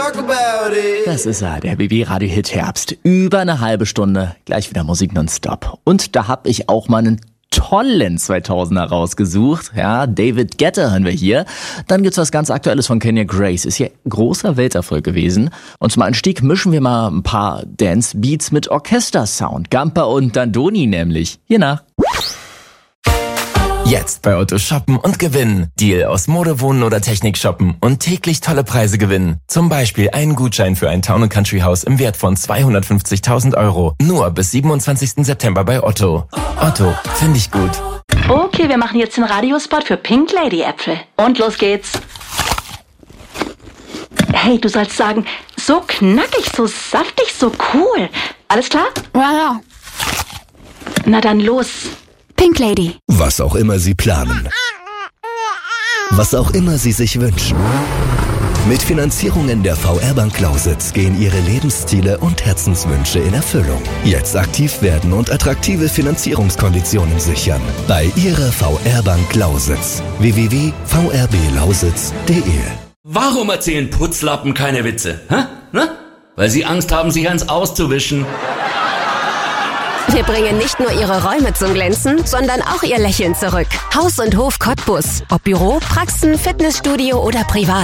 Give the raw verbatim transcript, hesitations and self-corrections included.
talk about it. Das ist er, der B B-Radio-Hit Herbst. Über eine halbe Stunde, gleich wieder Musik nonstop. Und da hab ich auch mal einen tollen zweitausender rausgesucht. Ja, David Guetta hören wir hier. Dann gibt's was ganz Aktuelles von Kenya Grace. Ist hier großer Welterfolg gewesen. Und zum Einstieg mischen wir mal ein paar Dance-Beats mit Orchester-Sound. Gampa und Dandoni nämlich. Hier nach. Jetzt bei Otto shoppen und gewinnen. Deal aus Mode, Wohnen oder Technik shoppen und täglich tolle Preise gewinnen. Zum Beispiel einen Gutschein für ein Town and Country Haus im Wert von zweihundertfünfzigtausend Euro. Nur bis siebenundzwanzigsten September bei Otto. Otto, finde ich gut. Okay, wir machen jetzt den Radiospot für Pink Lady Äpfel. Und los geht's. Hey, du sollst sagen, so knackig, so saftig, so cool. Alles klar? Ja, ja. Na dann los. Pink Lady. Was auch immer Sie planen. Was auch immer Sie sich wünschen. Mit Finanzierungen der V R-Bank Lausitz gehen Ihre Lebensziele und Herzenswünsche in Erfüllung. Jetzt aktiv werden und attraktive Finanzierungskonditionen sichern. Bei Ihrer V R-Bank Lausitz. w w w punkt v r b lausitz punkt d e. Warum erzählen Putzlappen keine Witze? Hä? Ne? Weil sie Angst haben, sich eins auszuwischen. Wir bringen nicht nur Ihre Räume zum Glänzen, sondern auch Ihr Lächeln zurück. Haus und Hof Cottbus. Ob Büro, Praxen, Fitnessstudio oder privat.